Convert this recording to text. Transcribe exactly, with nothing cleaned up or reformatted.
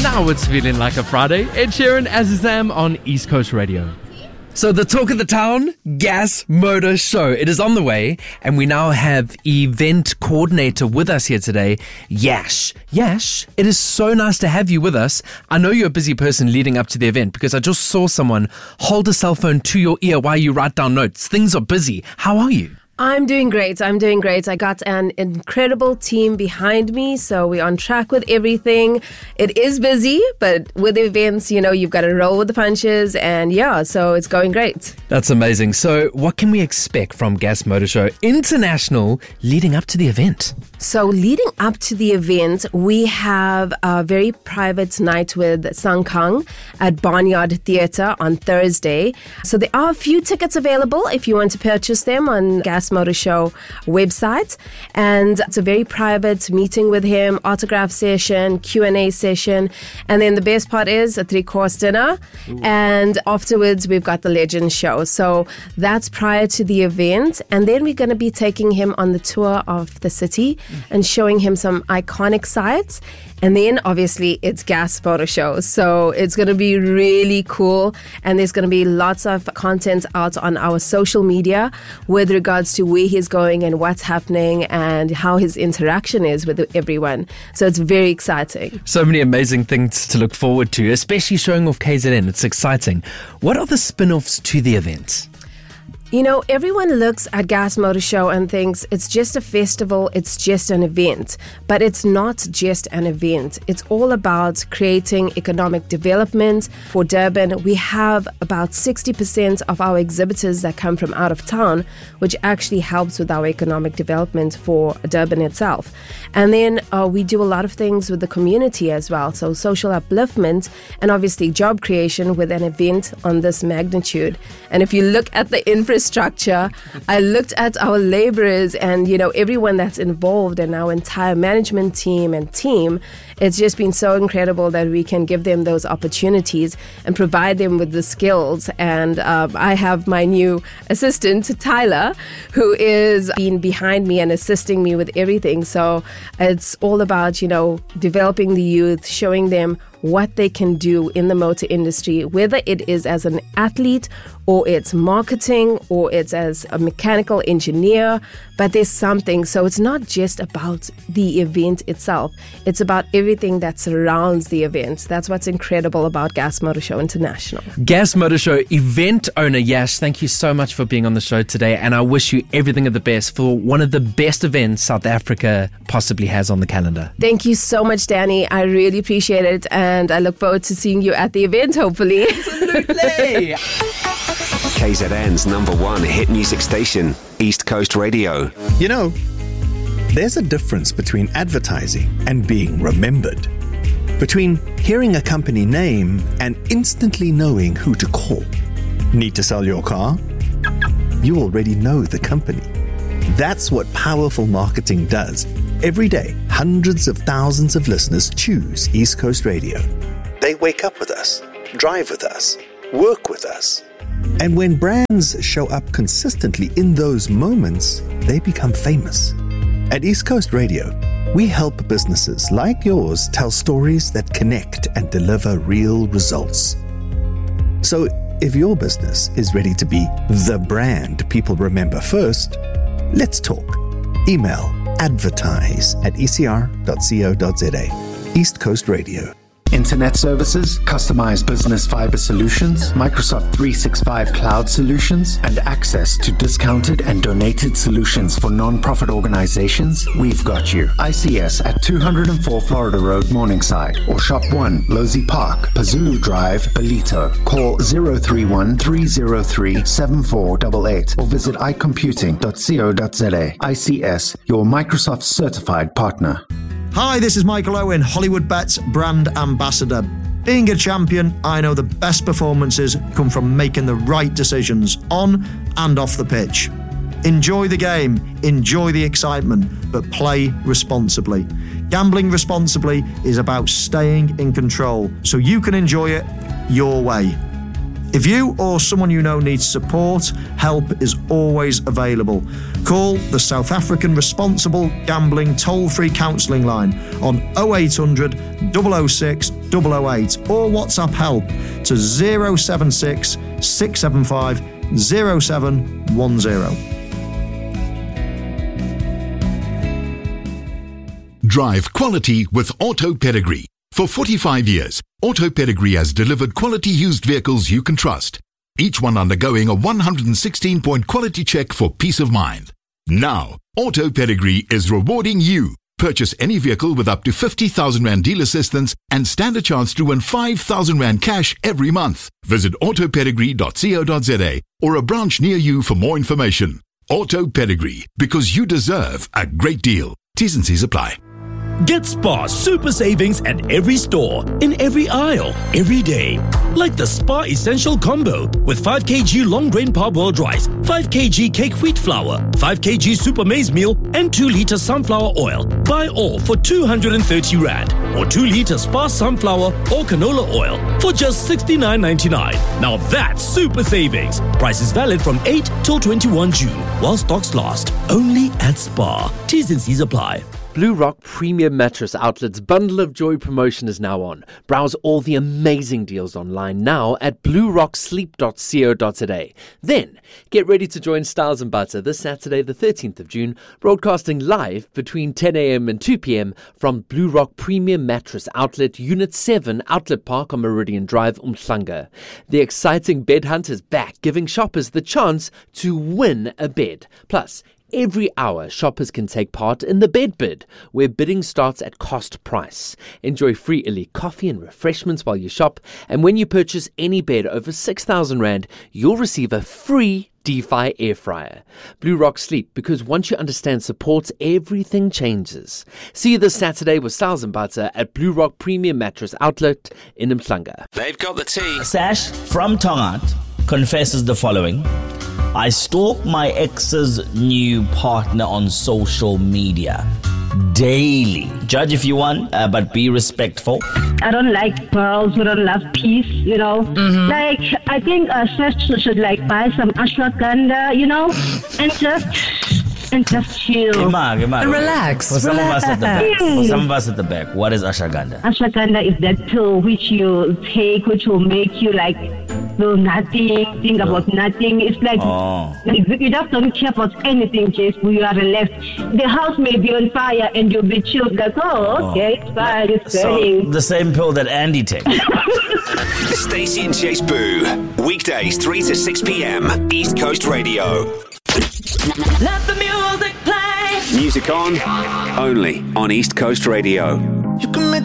Now it's feeling like a Friday. Ed Sheeran, Azizam on East Coast Radio. So the talk of the town, Gas Motor Show. It is on the way, and we now have event coordinator with us here today, Yash. Yash, it is so nice to have you with us. I know you're a busy person leading up to the event because I just saw someone hold a cell phone to your ear while you write down notes. Things are busy. How are you? I'm doing great. I'm doing great. I got an incredible team behind me, so we're on track with everything. It is busy, but with events, you know, you've got to roll with the punches, and yeah, so it's going great. That's amazing. So what can we expect from Gas Motor Show International leading up to the event? So leading up to the event, we have a very private night with Sangkang at Barnyard Theatre on Thursday. So there are a few tickets available if you want to purchase them on Gas Motor Show website, and it's a very private meeting with him, autograph session, Q and A session, and then the best part is a three-course dinner. Ooh. And afterwards we've got the Legend Show. So that's prior to the event, and then we're going to be taking him on the tour of the city and showing him some iconic sites. And then obviously it's Gas Motor Show. So it's going to be really cool. And there's going to be lots of content out on our social media with regards to where he's going and what's happening and how his interaction is with everyone. So it's very exciting. So many amazing things to look forward to, especially showing off K Z N. It's exciting. What are the spin-offs to the event? You know, everyone looks at Gas Motor Show and thinks it's just a festival, it's just an event. But it's not just an event. It's all about creating economic development for Durban. We have about sixty percent of our exhibitors that come from out of town, which actually helps with our economic development for Durban itself. And then uh, we do a lot of things with the community as well. So social upliftment and obviously job creation with an event on this magnitude. And if you look at the infrastructure, structure. I looked at our laborers and, you know, everyone that's involved and our entire management team and team. It's just been so incredible that we can give them those opportunities and provide them with the skills. And um, I have my new assistant, Tyler, who is been behind me and assisting me with everything. So it's all about, you know, developing the youth, showing them what they can do in the motor industry, whether it is as an athlete or it's marketing or it's as a mechanical engineer, but there's something. So it's not just about the event itself. It's about everything that surrounds the event. That's what's incredible about Gas Motor Show International. Gas Motor Show event owner Yash, thank you so much for being on the show today, and I wish you everything of the best for one of the best events South Africa possibly has on the calendar. Thank you so much, Danny. I really appreciate it, and I look forward to seeing you at the event, hopefully. Absolutely. K Z N's number one hit music station, East Coast Radio. You know, there's a difference between advertising and being remembered. Between hearing a company name and instantly knowing who to call. Need to sell your car? You already know the company. That's what powerful marketing does. Every day, hundreds of thousands of listeners choose East Coast Radio. They wake up with us, drive with us, work with us. And when brands show up consistently in those moments, they become famous. At East Coast Radio, we help businesses like yours tell stories that connect and deliver real results. So if your business is ready to be the brand people remember first, let's talk. Email advertise at e c r dot co dot z a. East Coast Radio. Internet services, customized business fiber solutions, Microsoft three sixty-five cloud solutions, and access to discounted and donated solutions for non-profit organizations, we've got you. I C S at two oh four Florida Road, Morningside, or Shop one, Losey Park, Pazulu Drive, Belito. Call zero three one, three zero three, seven four eight eight or visit i computing dot co dot z a. I C S, your Microsoft certified partner. Hi, this is Michael Owen, Hollywood Bets brand ambassador. Being a champion, I know the best performances come from making the right decisions on and off the pitch. Enjoy the game, enjoy the excitement, but play responsibly. Gambling responsibly is about staying in control so you can enjoy it your way. If you or someone you know needs support, help is always available. Call the South African Responsible Gambling toll-free counselling line on oh eight hundred, double oh six, double oh eight or WhatsApp help to oh seven six, six seven five, oh seven one oh. Drive quality with Auto Pedigree. For forty-five years, Auto Pedigree has delivered quality used vehicles you can trust. Each one undergoing a one hundred sixteen point quality check for peace of mind. Now, Auto Pedigree is rewarding you. Purchase any vehicle with up to fifty thousand rand deal assistance and stand a chance to win five thousand rand cash every month. Visit auto pedigree dot co dot za or a branch near you for more information. Auto Pedigree, because you deserve a great deal. T's and C's apply. Get Spar super savings at every store, in every aisle, every day. Like the Spar Essential Combo with five kilograms long grain parboiled rice, five kilograms cake wheat flour, five kilograms super maize meal, and two litre sunflower oil. Buy all for two hundred thirty rand. Or two litre Spar sunflower or canola oil for just sixty-nine ninety-nine. Now that's super savings. Price is valid from eight till twenty-first June while stocks last. Only at Spar. T's and C's apply. Blue Rock Premium Mattress Outlet's Bundle of Joy promotion is now on. Browse all the amazing deals online now at blue rock sleep dot co dot za. Then, get ready to join Styles and Butter this Saturday the thirteenth of June, broadcasting live between ten a.m. and two p.m. from Blue Rock Premium Mattress Outlet, Unit seven, Outlet Park on Meridian Drive, Umhlanga. The exciting bed hunt is back, giving shoppers the chance to win a bed. Plus, every hour, shoppers can take part in the bed bid, where bidding starts at cost price. Enjoy free elite coffee and refreshments while you shop, and when you purchase any bed over six thousand rand, you'll receive a free DeFi air fryer. Blue Rock Sleep, because once you understand support, everything changes. See you this Saturday with Styles and Butter at Blue Rock Premium Mattress Outlet in Umhlanga. They've got the tea. Sash from Tongat confesses the following. I stalk my ex's new partner on social media daily. Judge if you want, uh, but be respectful. I don't like girls who don't love peace, you know. Mm-hmm. Like, I think uh, Sash should like buy some ashwagandha, you know, and just and just chill. Ima, Ima. Relax. For some relax. of us at the back, for some of us at the back, what is ashwagandha? Ashwagandha is that pill which you take, which will make you like feel nothing, think about nothing. It's like oh. you just don't care about anything, Jace. You are relaxed. The house may be on fire and you'll be chilled. Like, oh, okay, it's fine, it's burning. So the same pill that Andy takes. Stacey and Chase Boo. Weekdays three to six p.m. East Coast Radio. Let the music play. Music on, only on East Coast Radio. You can make